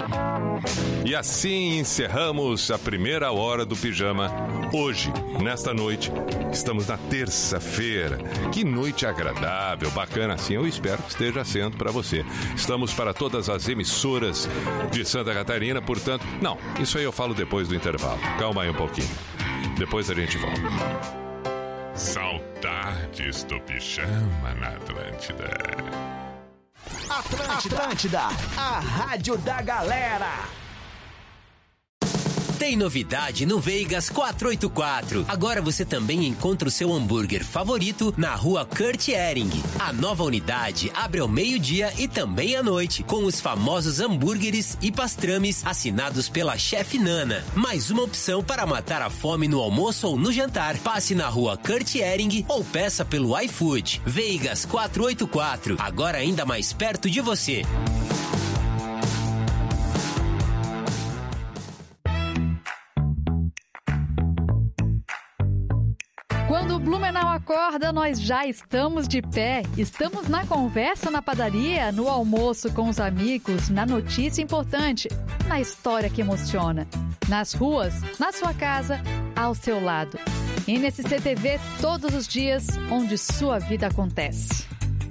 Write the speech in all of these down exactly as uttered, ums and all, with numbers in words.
E assim encerramos a primeira hora do Pijama. Hoje, nesta noite, estamos na terça-feira. Que noite agradável, bacana assim. Eu espero que esteja sendo para você. Estamos para todas as emissoras de Santa Catarina, portanto... Não, isso aí eu falo depois do intervalo. Calma aí um pouquinho. Depois a gente volta. Saudades do Pijama na Atlântida. Atlântida, Atlântida, a rádio da galera. Tem novidade no Veigas quatrocentos e oitenta e quatro. Agora você também encontra o seu hambúrguer favorito na rua Kurt Ehring. A nova unidade abre ao meio-dia e também à noite, com os famosos hambúrgueres e pastrames assinados pela chefe Nana. Mais uma opção para matar a fome no almoço ou no jantar. Passe na rua Kurt Ehring ou peça pelo iFood. Veigas quatrocentos e oitenta e quatro, agora ainda mais perto de você. Quando o Blumenau acorda, nós já estamos de pé. Estamos na conversa na padaria, no almoço com os amigos, na notícia importante, na história que emociona. Nas ruas, na sua casa, ao seu lado. N S C T V todos os dias, onde sua vida acontece.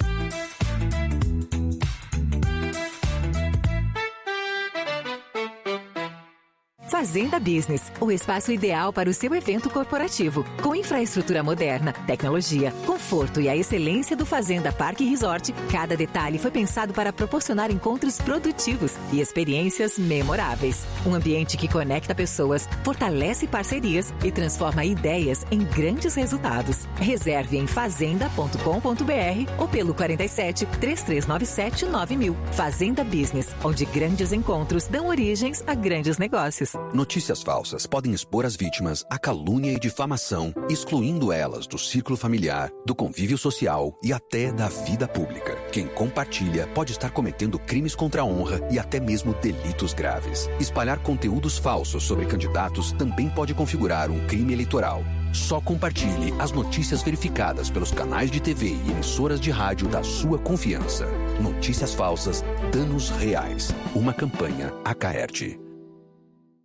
Fazenda Business, o espaço ideal para o seu evento corporativo. Com infraestrutura moderna, tecnologia, conforto e a excelência do Fazenda Parque Resort, cada detalhe foi pensado para proporcionar encontros produtivos e experiências memoráveis. Um ambiente que conecta pessoas, fortalece parcerias e transforma ideias em grandes resultados. Reserve em fazenda ponto com ponto b r ou pelo quarenta e sete, três três nove sete, nove mil. Fazenda Business, onde grandes encontros dão origens a grandes negócios. Notícias falsas podem expor as vítimas à calúnia e difamação, excluindo elas do círculo familiar, do convívio social e até da vida pública. Quem compartilha pode estar cometendo crimes contra a honra e até mesmo delitos graves. Espalhar conteúdos falsos sobre candidatos também pode configurar um crime eleitoral. Só compartilhe as notícias verificadas pelos canais de T V e emissoras de rádio da sua confiança. Notícias falsas, danos reais. Uma campanha Acaerte.